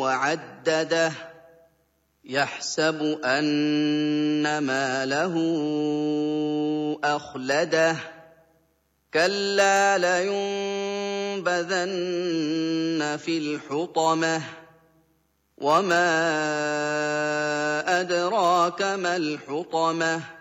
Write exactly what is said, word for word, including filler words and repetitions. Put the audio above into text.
وعدده يحسب أن ماله أخلده كلا لينبذن في الحطمة وما أدراك ما الحطمة